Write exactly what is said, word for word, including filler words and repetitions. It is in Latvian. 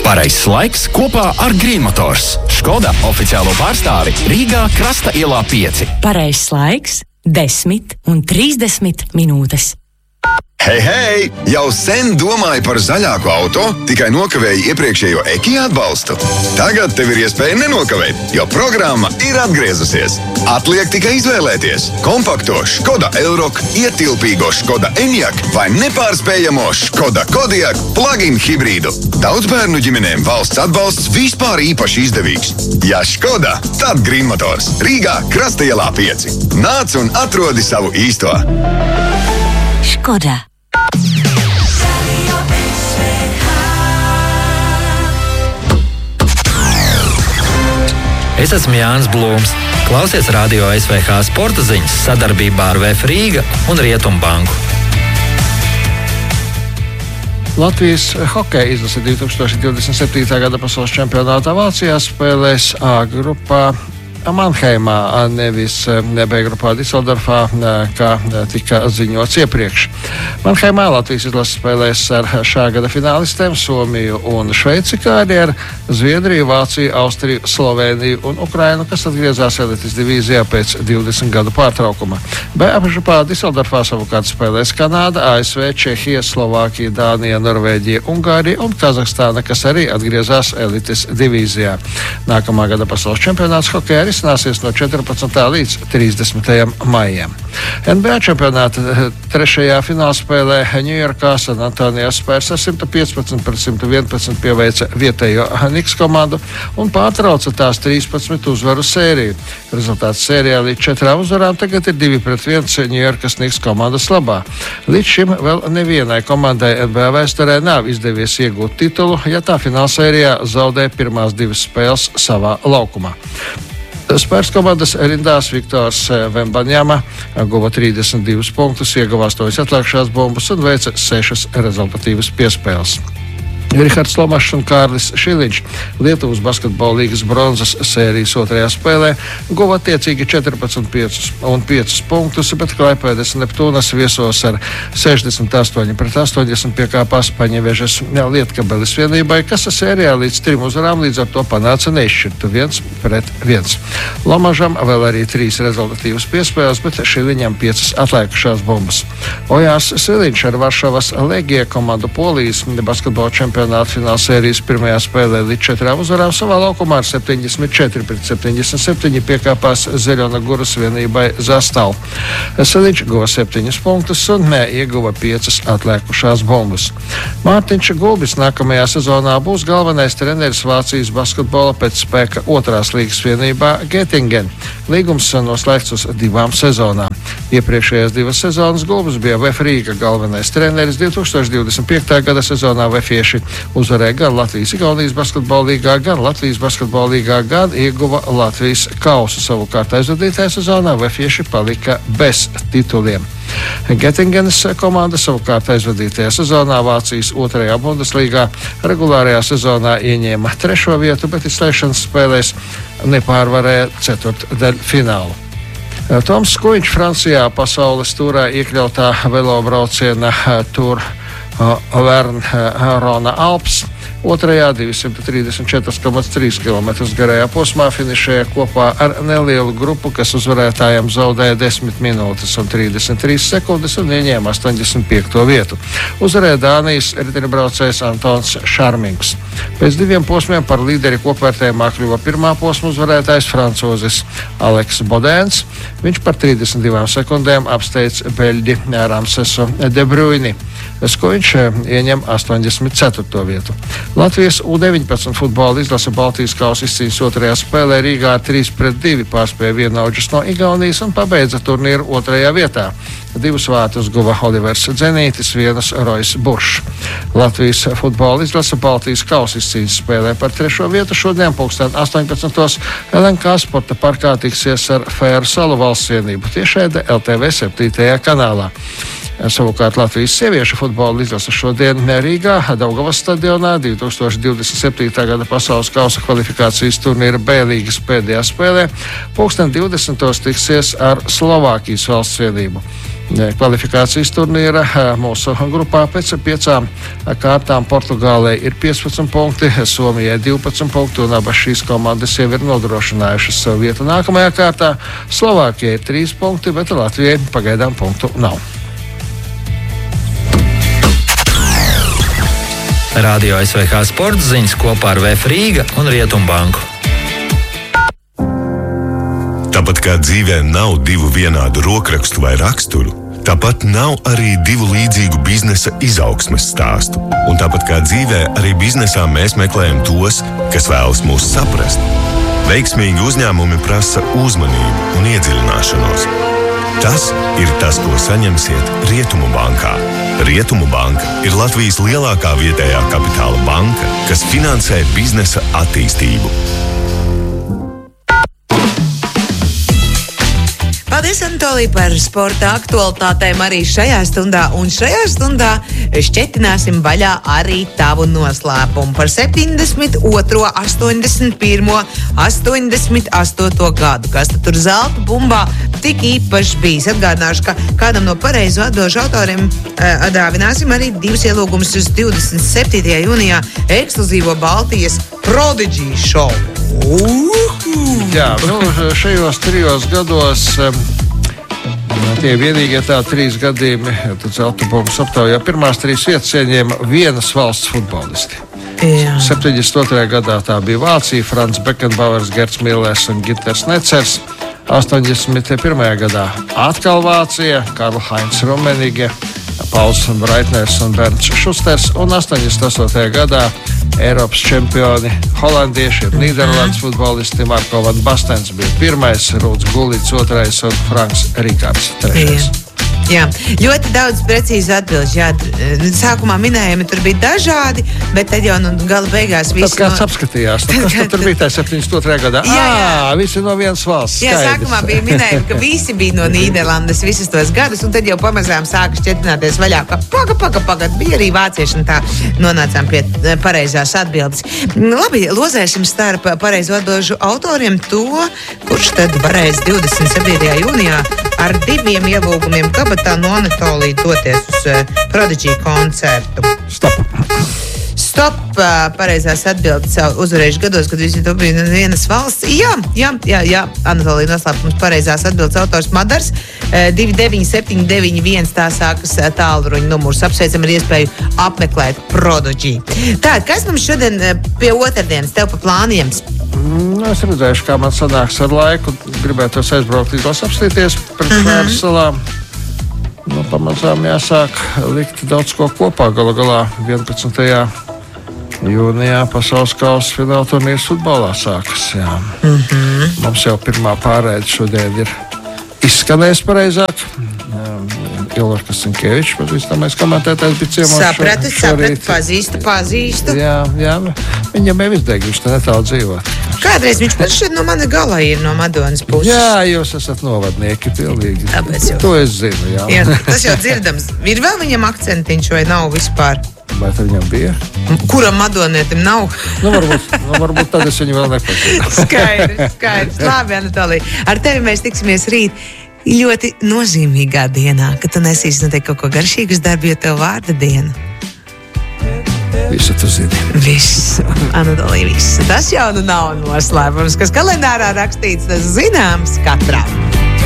Pareizs laiks kopā ar Green Motors. Škoda oficiālo pārstāvi Rīgā Krasta ielā pieci. Pareizs laiks desmit un trīsdesmit minūtes. Hei, hei! Jau sen domāji par zaļāku auto, tikai nokavēji iepriekšējo Eki atbalstu. Tagad tev ir iespēja nenokavēt, jo programma ir atgriezusies. Atliek tikai izvēlēties kompakto Škoda Elroq, ietilpīgo Škoda Enyaq vai nepārspējamo Škoda Kodiaq plug-in hibrīdu. Daudz bērnu ģimenēm valsts atbalsts vispār īpaši izdevīgs. Ja Škoda, tad Green Motors. Rīgā Krasta ielā pieci. Nāc un atrodi savu īsto. Škoda. Es esmu Jānis Blūms. Klausies Radio S V H sporta ziņas sadarbībā ar V F Rīga un Rietumbanku. Latvijas hokeja izlase divi tūkstoši divdesmit septītā gada pasaules čempionātā Vācijā spēlēs A grupā Manheimā, nevis B grupā Diseldorfā, kā tika ziņots iepriekš. Manheimā Latvijas izlase spēlēs ar šā gada finālistiem Somiju un Šveici, kā arī ar Zviedriju, Vāciju, Austriju, Sloveniju un Ukrainu, kas atgriezās elites divīzijā pēc divdesmit gadu pārtraukuma. B grupā Diseldorfā savukārt spēlēs Kanāda, A S V, Čehija, Slovākija, Dānija, Norvēģija, Ungārija un Kazahstāna, kas arī atgriezās elites divīzijā. Nākamā gada pasaules čempionāts hokejā risināsies no četrpadsmitā līdz trīsdesmitajam maijam. N B A čempionāta trešajā finālspēlē Ņujorkā San Antonio Spurs ar simt piecpadsmit pret simt vienpadsmit pieveica vietējo Knicks komandu un pārtrauca tās trīspadsmit uzvaru sēriju. Rezultāts sērijā līdz četrām uzvarām tagad ir divi pret viens Ņujorkas Knicks komandas labā. Līdz šim vēl nevienai komandai N B A vēsturē nav izdevies iegūt titulu, ja tā finālsērijā zaudē pirmās divas spēles savā laukumā. Spērs komandas rindās Viktors Vembanjama guva trīsdesmit divus punktus, ieguva astoņas atlikušās bumbas un veica sešas rezultatīvas piespēles. Rihards Lomašs un Kārlis Šiliņš Lietuvas basketbola līgas bronzas sērijas otrajā spēlē guva attiecīgi četrpadsmit piecus un piecus punktus, bet Klaipēdas Neptūnas viesos ar sešdesmit astoņi pret astoņdesmit piekāpās Paņevežas Lietkabeles vienībai, kas sērijā līdz trim uzvarām līdz ar to panāca neizšķirtu viens pret viens. Lomažam vēl arī trīs rezultatīvas piespēles, bet Šiliņam piecas atlaikušās bumbas. Ojārs Siliņš ar Varšavas Legie komandu Polijas basketbola čempionāta finālsērijas pirmajā spēlē līdz četrām uzvarām savā laukumā ar septiņdesmit četri pret septiņdesmit septiņi piekāpās Zeļona Guras vienībai Zastal. Siliņš guva septiņus punktus un ieguva piecas atliekušās bumbas. Mārtiņš Gulbis nākamajā sezonā būs galvenais treneris Vācijas basketbola pēc spēka otrās līgas vienībā Göttingen. Līgums noslēgts uz divām sezonām. Iepriekšējās divas sezonas Gulbis bija V F Rīga galvenais treneris. divi tūkstoši divdesmit piektajā gada sezonā Vefieši uzvarēja gan Latvijas-Igaunijas basketbola līgā, gan Latvijas basketbola līgā, gan ieguva Latvijas kausu. Savukārt aizvadītajā sezonā Vefieši palika bez tituliem. Göttingenes komanda savukārt aizvadītajā sezonā Vācijas otrajā Bundeslīgā regulārajā sezonā ieņēma trešo vietu, bet izslēgšanas spēlēs nepārvarēja ceturtdaļfinālu. Toms Skuiņš Francijā pasaules turā iekļautā velobrauciena Tour Vern Rona Alps otrajā divsimt trīsdesmit četri komats trīs kilometrus garajā posmā finišēja kopā ar nelielu grupu, kas uzvarētājiem zaudēja desmit minūtes un trīsdesmit trīs sekundes un ieņēma astoņdesmit piekto vietu. Uzvarēja Dānijas riteņbraucējs Antons Šarmings. Pēc diviem posmiem par līderi kopvērtējumā kļuva pirmā posma uzvarētājs francūzis Aleks Bodēns. Viņš par trīsdesmit divām sekundēm apsteidz beļģi Ramsesu De Bruyni. Skuiņš ieņem astoņdesmit ceturto vietu. Latvijas U deviņpadsmit futbola izlase Baltijas kausa izcīņas otrajā spēlē Rīgā ar trīs pret divi pārspēja vienaudžus no Igaunijas un pabeidza turnīru otrajā vietā. Divus vārtus guva Olivers Dzenītis, vienus Rojs Buršs. Latvijas futbola izlase Baltijas kausa izcīņas spēlē par trešo vietu šodien pulksten astoņpadsmitos L N K sporta parkā tiksies ar Fēru salu valsts vienību tiešraide L T V septītajā kanālā. Savukārt Latvijas sieviešu futbola izlase šodien Rīgā Daugavas stadionā divi tūkstoši divdesmit septītā gada pasaules kausa kvalifikācijas turnīra B līgas pēdējā spēlē pulksten divdesmitos tiksies ar Slovākijas valsts vienību. kvalifikācijas turnīra mūsu grupā pēc piecām kārtām. Portugālei ir piecpadsmit punkti, Somijai divpadsmit punkti, un abas šīs komandas jau ir nodrošinājušas savu vietu nākamajā kārtā. Slovākijai ir trīs punkti, bet Latvijai pagaidām punktu nav. Radio S V H sporta ziņas kopā ar V F Rīga un Rietumbanku. Tāpat kā dzīvē nav divu vienādu rokrakstu vai raksturu, tāpat nav arī divu līdzīgu biznesa izaugsmes stāstu. Un tāpat kā dzīvē, arī biznesā mēs meklējam tos, kas vēlas mūs saprast. Veiksmīgi uzņēmumi prasa uzmanību un iedziļināšanos. Tas ir tas, ko saņemsiet Rietumu bankā. Rietumu banka ir Latvijas lielākā vietējā kapitāla banka, kas finansē biznesa attīstību. Paldies, Anatolija, par sporta aktualitātēm arī šajā stundā. Un šajā stundā šķetināsim vaļā arī tavu noslēpumu par septiņdesmit otro, astoņdesmit pirmo, astoņdesmit astoto gadu. Kas tad tur zelta bumbā tik īpaši bijis? Atgādināšu, ka kādam no pareizo atbilžu autoriem uh, atdāvināsim arī divus ielūgumus uz divdesmit septītajā jūnijā ekskluzīvo Baltijas Prodigy show. Uhu! Jā, nu, šajos trijos gados um, tie vienīgie tā trīs gadījumi, tad zelta bumbas aptaujā pirmās trīs vietas ieņēma vienas valsts futbolisti. Jā. septiņdesmit otrajā gadā tā bija Vācija, Frans Bekenbauers, Gerts Millers un Ginters Necers. astoņdesmit pirmajā gadā atkal Vācija, Karl Heinz Rummenigge, Pauls Breitners un Bernts Šusters, un astoņdesmit astotajā gadā Eiropas čempioni holandieši ir Nīderlandes futbolisti. Marko van Bastens bija pirmais, Rūts Gulīts otrais un Franks Rikārds trešais. Jā, ļoti daudz precīzi atbilžu. Jā, sākumā minējumi tur bija dažādi, bet tad jau nu, gala beigās visi... Tad kāds no... apskatījās, tad, kas tad tur bija tā septiņdesmit otrajā gadā? Jā, jā. Ā, visi no vienas valsts. Jā, skaidrs. sākumā bija minējumi, ka visi bija no Nīderlandes visus tos gadus, un tad jau pamazām sāka šķetināties vaļā, ka paga, paga, paga, bija arī vācieši, un tā nonācām pie pareizās atbildes. Labi, lozēsim starp pareizo atbilžu autoriem to, kurš tad varēs divdesmit septītajā jūnijā ar diviem ielūgumiem kabatā no Anatolija doties uz uh, Prodigy koncertu. Stop! Stop! Uh, pareizās atbildes uzvarējuši gados, kad visi to bija vienas valsts. Jā, jā, jā, jā. Anatolija noslēpums pareizās atbildes autors Madars. Uh, divi deviņi septiņi deviņi viens tā sākas uh, tālruņa numurs. Apsveicam ar iespēju apmeklēt Prodigy. Tā, kas mums šodien uh, pie otrdienas tev pa plāniem? Nu, es redzēšu, kā man sanāks ar laiku. Gribētos aizbraukt līdz apstīties pret Mhm. Fēras salām. Nu, pamazām jāsāk likt daudz ko kopā. Galu galā vienpadsmitajā jūnijā pasaules kausa fināla turnīrs futbolā sākas. Jā. Mhm. Mums jau pirmā pārēde šodien ir izskanējis pareizāk. Ilvars Sinkevičs, bet vistamais komentētājs bija ciemos. Sapratu, sapratu, pazīstu, pazīstu. Jā, jā, viņam jau izdeg, viņš te netālu dzīvot. Kādreiz viņš pat šeit no mana galā ir no Madonas puses. Jā, jūs esat novadnieki pilnīgi. Tāpēc jau. To es zinu, jā. Jā, tas jau dzirdams. Ir vēl viņam akcentiņš vai nav vispār? Vai tad viņam bija? Kuram Madonietim nav? Nu, varbūt, nu, varbūt tad es viņu vēl nepazīstu. Skaidrs, skaidrs. Labi, Anatolija. Ar tevi mēs tiksimies rīt. Ļoti nozīmīgā dienā, kad tu nesīsi noteikti kaut ko garšīgu uz darbu, jo tev vārda diena. Visu tu zini. Viss, Anatolija, viss. Tas jau nu nav noslēpums, kas kalendārā rakstīts, tas zināms katram.